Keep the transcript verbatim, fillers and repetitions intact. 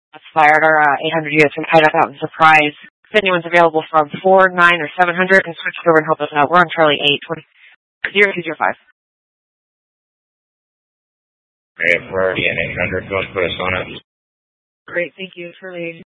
That's fired. Our uh, eight hundred units been tied up out in Surprise. If anyone's available from four, nine, or seven hundred, and switch over and help us out. We're on Charlie eight, zero two zero five. We have priority at eight hundred. Go put us on it. Great, thank you. Charlie